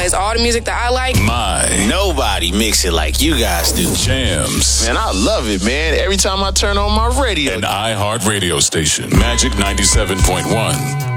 plays all the music that I like. Nobody mix it like you guys do. Jams. Man, I love it, man. Every time I turn on my radio. An iHeart radio station. Magic 97.1.